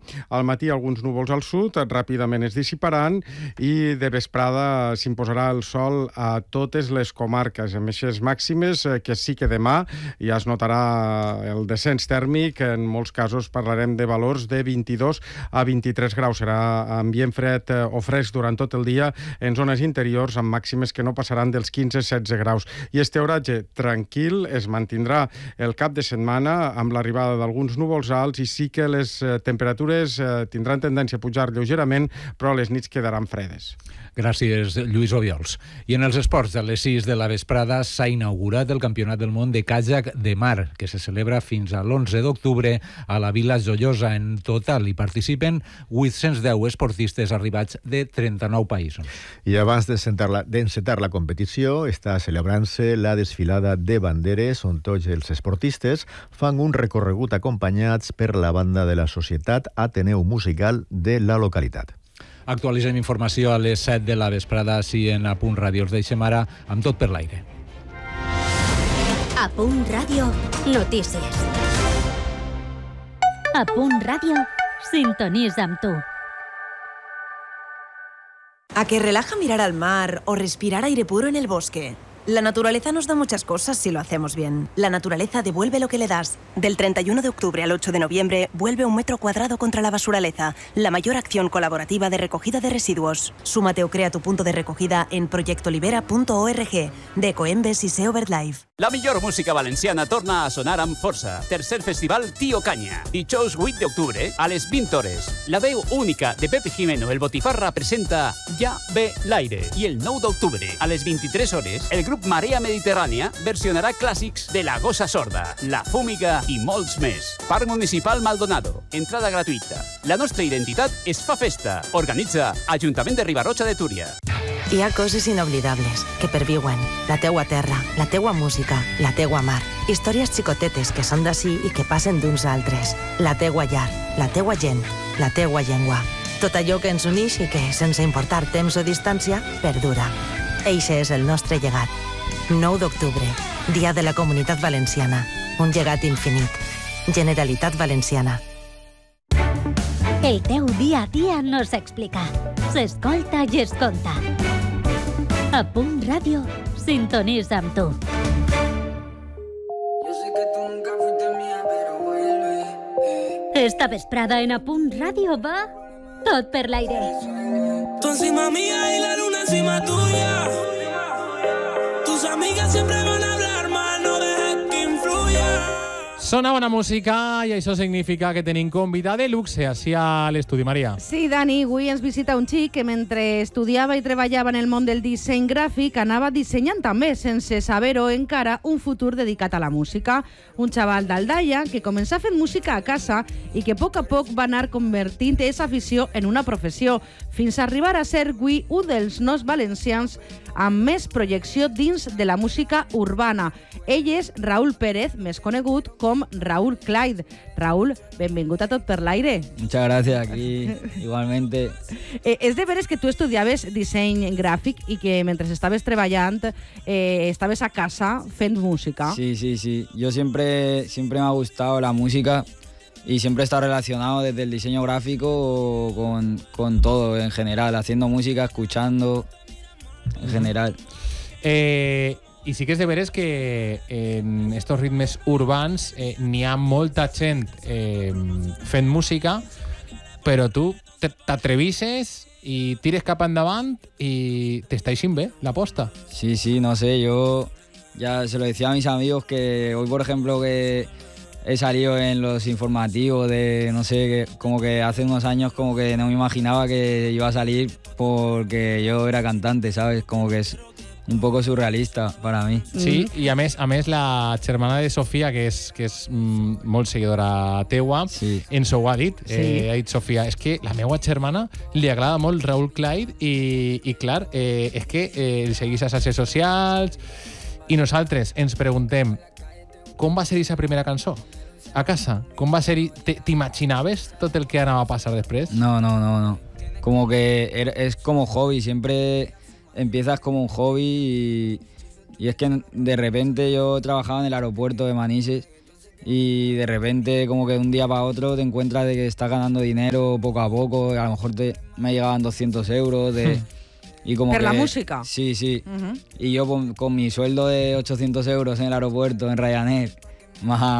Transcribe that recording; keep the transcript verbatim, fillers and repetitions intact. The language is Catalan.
Al matí alguns núvols al sud, ràpidament es dissiparan i de vesprada s'imposarà el sol a totes les comarques, amb aquestes màximes que sí que demà ja es notarà el descens tèrmic. En molts casos parlarem de valors de vint-i-dos a vint-i-tres graus. Serà ambient fred o fresc durant tot el dia en zones interiors amb màximes que no passaran dels quinze a setze graus. I este oratge tranquil es mantindrà el cap de setmana amb l'arribada d'alguns núvols alts i sí que les temperatures tindran tendència a pujar lleugerament, però les nits quedaran fredes. Gràcies, Lluís Obiols. I en els esports, a les sis de la vesprada s'ha inaugurat el Campionat del Món de Càjac de Mar, que se celebra fins a l'onze d'octubre a la Vila Joiosa. En total hi participen vuit-cents deu esportistes arribats de trenta-nou països. I abans d'encetar la, d'encetar la competició està celebrant-se la desfilada de banderes on tots els esportistes fan un recorregut acompanyats per la banda de la Societat Ateneu Musical de la localitat. Actualitzem informació a les set de la vesprada, així en A Punt Ràdio. Us deixem ara amb Tot per l'aire. A Punt Ràdio, notícies. A Punt Ràdio, sintonitza amb tu. ¿A que relaja mirar al mar o respirar aire puro en el bosque? La naturaleza nos da muchas cosas si lo hacemos bien. La naturaleza devuelve lo que le das. Del treinta y uno de octubre al ocho de noviembre, vuelve un metro cuadrado contra la basuraleza, la mayor acción colaborativa de recogida de residuos. Súmate o crea tu punto de recogida en proyectolibera punto org, de Ecoembes i SEO BirdLife. La millor música valenciana torna a sonar amb força. Tercer festival Tío Canya. Dijous vuit d'octubre, a les vint hores. La veu única de Pepe Jimeno, el Botifarra, presenta Ja ve l'aire. I el nou d'octubre, a les vint-i-tres hores, el grup Marea Mediterrània versionarà clàssics de La Gossa Sorda, La Fúmiga i molts més. Parc Municipal Maldonado. Entrada gratuïta. La nostra identitat es fa festa. Organitza Ajuntament de Ribarroja de Túria. Hi ha coses inoblidables que perviuen. La teua terra, la teua música, la teua mar. Històries xicotetes que són d'ací i que passen d'uns a altres. La teua llar, la teua gent, la teua llengua. Tot allò que ens uneix i que, sense importar temps o distància, perdura. Eixe és el nostre llegat. nou d'octubre, Dia de la Comunitat Valenciana. Un llegat infinit. Generalitat Valenciana. El teu dia a dia no s'explica. S'escolta i es conta. A Punt Ràdio, sintonitza amb tu. Esta vesprada en A Punt Ràdio va Tot per l'aire. Tú encima mía y la luna encima tuya. Tus amigas siempre van a hablar mal, no dejes que influya. Sona bona música i això significa que tenim convidat de luxe així a l'estudi, Maria. Sí, Dani, avui ens visita un xic que mentre estudiava i treballava en el món del disseny gràfic anava dissenyant també, sense saber-ho encara, un futur dedicat a la música. Un xaval d'Aldaia que començà fent música a casa i que a poc a poc va anar convertint aquesta afició en una professió, fins a arribar a ser avui un dels nos valencians amb més projecció dins de la música urbana. Ell és Raúl Pérez, més conegut com Raúl Clyde. Raúl, benvingut a Tot per l'aire. Muchas gracias, aquí igualmente. Eh, és de veres que tu estudiaves disseny gràfic i que mentre estaves treballant eh, estaves a casa fent música. Sí, sí, sí. Yo siempre, siempre me ha gustado la música y siempre he estado relacionado desde el diseño gráfico con, con todo en general, haciendo música, escuchando, en general. Eh... I sí que és de veres que en estos ritmes urbans eh, n'hi ha molta gent eh, fent música, però tu t'atrevisses i tires cap endavant y te está yendo bien la posta. Sí, sí, no sé, yo ya se lo decía a mis amigos que hoy, por ejemplo, que he salido en los informativos de, no sé, que como que hace unos años como que no me imaginaba que iba a salir porque yo era cantante, ¿sabes? Como que es un poco surrealista para mí. Sí, i a més, a més la germana de Sofia, que és, que és mm, molt seguidora teua, sí. ens ho ha dit. Sí. Eh, ha dit Sofia, és que la meua germana li agrada molt Raúl Clyde i, i clar, eh, és que eh, el seguís a les xarxes socials i nosaltres ens preguntem com va ser aquesta primera cançó? A casa? Com va ser? T'imaginaves tot el que anava a passar després? No, no, no, no. Como que es como hobby, siempre empiezas como un hobby y, y es que de repente yo trabajaba en el aeropuerto de Manises y de repente como que de un día para otro te encuentras de que estás ganando dinero poco a poco, a lo mejor te, me llegaban doscientos euros de... Y como ¿Per que, la música? Sí, sí. Uh-huh. Y yo con, con mi sueldo de ochocientos euros en el aeropuerto, en Ryanair, más